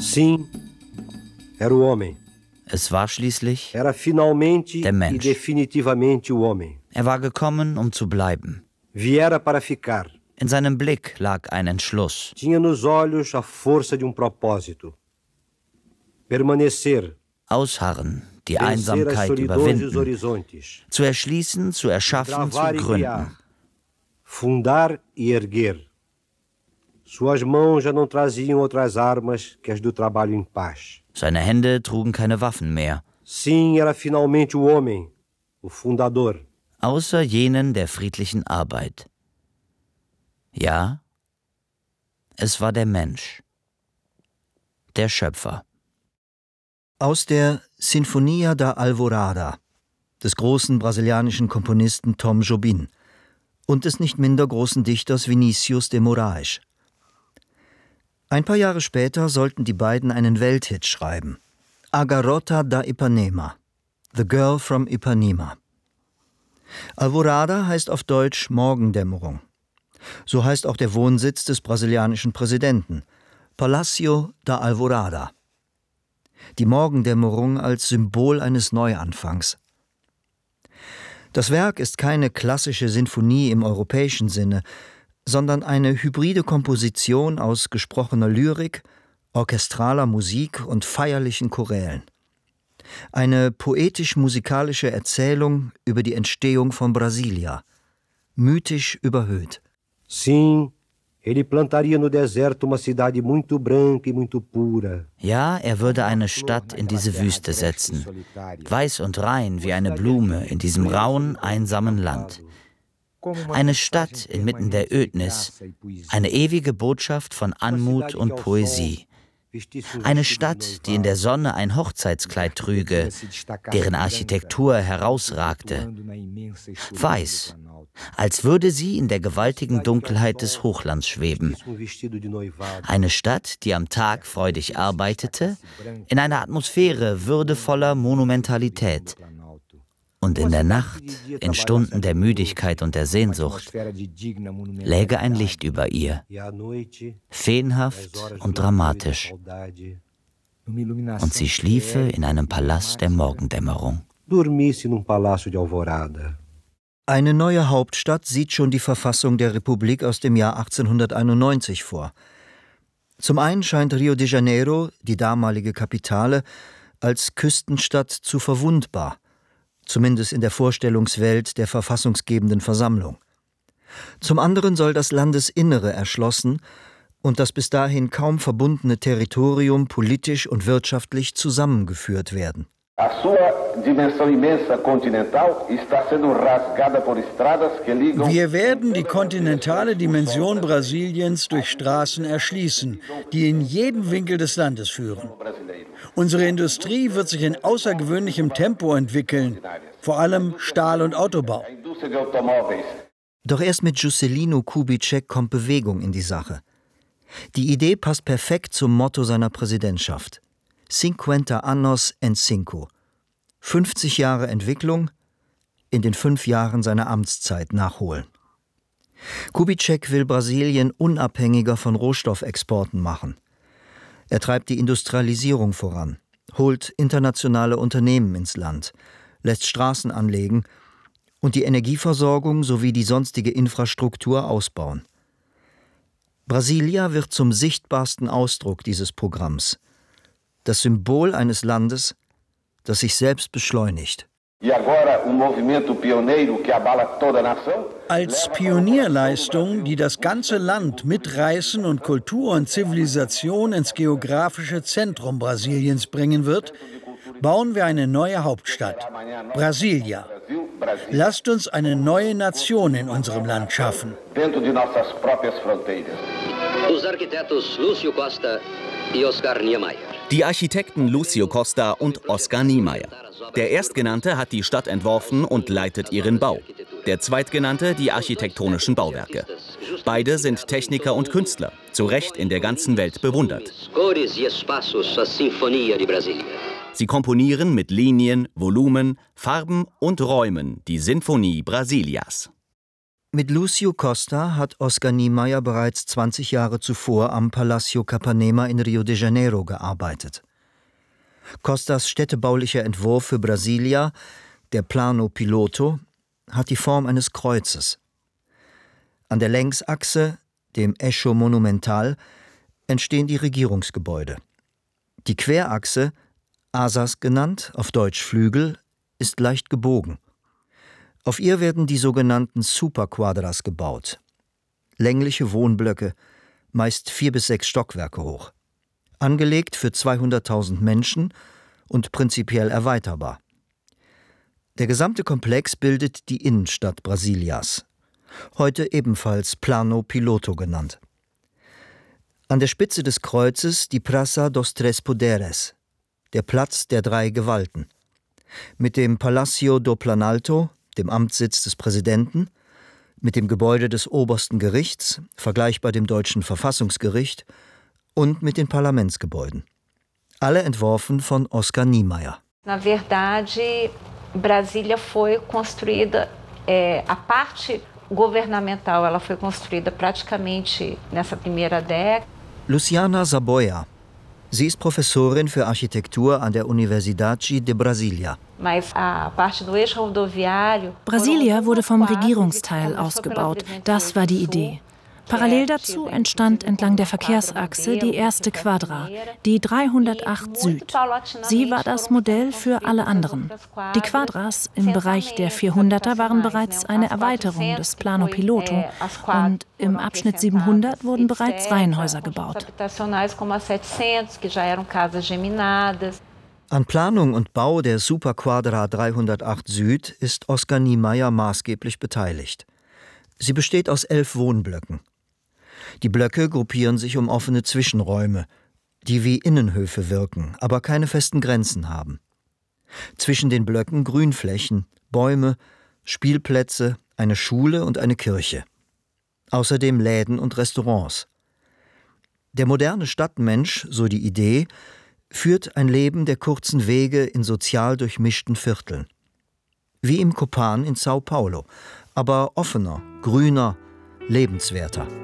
Sim, era o homem. Es war schließlich Era finalmente der Mensch. e definitivamente o homem. Er war gekommen, um zu bleiben. Viera para ficar. In seinem Blick lag ein Entschluss. Tinha nos olhos a força de propósito. Permanecer. Ausharren, die Vencer as Einsamkeit solidões dos überwinden, horizontes. zu erschließen, zu erschaffen, zu Travar e gründen. criar. Fundar e erguer. Suas mãos já não traziam outras armas que as do trabalho em paz. Seine Hände trugen keine Waffen mehr, Sim, era finalmente o homem, o fundador. außer jenen der friedlichen Arbeit. Ja, es war der Mensch, der Schöpfer. Aus der Sinfonia da Alvorada des großen brasilianischen Komponisten Tom Jobim und des nicht minder großen Dichters Vinícius de Moraes. Ein paar Jahre später sollten die beiden einen Welthit schreiben. A Garota da Ipanema, The Girl from Ipanema. Alvorada heißt auf Deutsch Morgendämmerung. So heißt auch der Wohnsitz des brasilianischen Präsidenten, Palácio da Alvorada. Die Morgendämmerung als Symbol eines Neuanfangs. Das Werk ist keine klassische Sinfonie im europäischen Sinne, sondern eine hybride Komposition aus gesprochener Lyrik, orchestraler Musik und feierlichen Chorälen. Eine poetisch-musikalische Erzählung über die Entstehung von Brasília, mythisch überhöht. Sim, ele plantaria no deserto uma cidade muito branca e muito pura. Ja, er würde eine Stadt in diese Wüste setzen, weiß und rein wie eine Blume in diesem rauen, einsamen Land. Eine Stadt inmitten der Ödnis, eine ewige Botschaft von Anmut und Poesie. Eine Stadt, die in der Sonne ein Hochzeitskleid trüge, deren Architektur herausragte. Weiß, als würde sie in der gewaltigen Dunkelheit des Hochlands schweben. Eine Stadt, die am Tag freudig arbeitete, in einer Atmosphäre würdevoller Monumentalität. Und in der Nacht, in Stunden der Müdigkeit und der Sehnsucht, läge ein Licht über ihr, feenhaft und dramatisch. Und sie schliefe in einem Palast der Morgendämmerung. Dormisse num palácio de alvorada. Eine neue Hauptstadt sieht schon die Verfassung der Republik aus dem Jahr 1891 vor. Zum einen scheint Rio de Janeiro, die damalige Kapitale, als Küstenstadt zu verwundbar, zumindest in der Vorstellungswelt der verfassungsgebenden Versammlung. Zum anderen soll das Landesinnere erschlossen und das bis dahin kaum verbundene Territorium politisch und wirtschaftlich zusammengeführt werden. A sua dimensão imensa continental está sendo rasgada por estradas que ligam. Wir werden die kontinentale Dimension Brasiliens durch Straßen erschließen, die in jeden Winkel des Landes führen. Unsere Industrie wird sich in außergewöhnlichem Tempo entwickeln, vor allem Stahl- und Autobau. Doch erst mit Juscelino Kubitschek kommt Bewegung in die Sache. Die Idee passt perfekt zum Motto seiner Präsidentschaft. 50 años en cinco. 50 Jahre Entwicklung in den 5 Jahren seiner Amtszeit nachholen. Kubitschek will Brasilien unabhängiger von Rohstoffexporten machen. Er treibt die Industrialisierung voran, holt internationale Unternehmen ins Land, lässt Straßen anlegen und die Energieversorgung sowie die sonstige Infrastruktur ausbauen. Brasília wird zum sichtbarsten Ausdruck dieses Programms. Das Symbol eines Landes, das sich selbst beschleunigt. Als Pionierleistung, die das ganze Land mitreißen und Kultur und Zivilisation ins geografische Zentrum Brasiliens bringen wird, bauen wir eine neue Hauptstadt, Brasília. Lasst uns eine neue Nation in unserem Land schaffen. Die Architekten Lúcio Costa und Oscar Niemeyer. Der Erstgenannte hat die Stadt entworfen und leitet ihren Bau. Der Zweitgenannte die architektonischen Bauwerke. Beide sind Techniker und Künstler, zu Recht in der ganzen Welt bewundert. Sie komponieren mit Linien, Volumen, Farben und Räumen die Sinfonie Brasílias. Mit Lúcio Costa hat Oscar Niemeyer bereits 20 Jahre zuvor am Palacio Capanema in Rio de Janeiro gearbeitet. Costas städtebaulicher Entwurf für Brasilia, der Plano Piloto, hat die Form eines Kreuzes. An der Längsachse, dem Eixo Monumental, entstehen die Regierungsgebäude. Die Querachse, Asas genannt, auf Deutsch Flügel, ist leicht gebogen. Auf ihr werden die sogenannten Superquadras gebaut. Längliche Wohnblöcke, meist 4 bis 6 Stockwerke hoch. Angelegt für 200.000 Menschen und prinzipiell erweiterbar. Der gesamte Komplex bildet die Innenstadt Brasilias, heute ebenfalls Plano Piloto genannt. An der Spitze des Kreuzes die Praça dos Três Poderes, der Platz der 3 Gewalten. Mit dem Palacio do Planalto, dem Amtssitz des Präsidenten, mit dem Gebäude des obersten Gerichts, vergleichbar dem deutschen Verfassungsgericht, und mit den Parlamentsgebäuden. Alle entworfen von Oscar Niemeyer. Na verdade, Brasília foi construída, a parte governamental, ela foi construída praticamente nessa primeira década. Luciana Saboia. Sie ist Professorin für Architektur an der Universidade de Brasília. Brasilia wurde vom Regierungsteil ausgebaut. Das war die Idee. Parallel dazu entstand entlang der Verkehrsachse die erste Quadra, die 308 Süd. Sie war das Modell für alle anderen. Die Quadras im Bereich der 400er waren bereits eine Erweiterung des Plano Piloto und im Abschnitt 700 wurden bereits Reihenhäuser gebaut. An Planung und Bau der Superquadra 308 Süd ist Oscar Niemeyer maßgeblich beteiligt. Sie besteht aus 11 Wohnblöcken. Die Blöcke gruppieren sich um offene Zwischenräume, die wie Innenhöfe wirken, aber keine festen Grenzen haben. Zwischen den Blöcken Grünflächen, Bäume, Spielplätze, eine Schule und eine Kirche. Außerdem Läden und Restaurants. Der moderne Stadtmensch, so die Idee, führt ein Leben der kurzen Wege in sozial durchmischten Vierteln. Wie im Copan in Sao Paulo, aber offener, grüner, lebenswerter.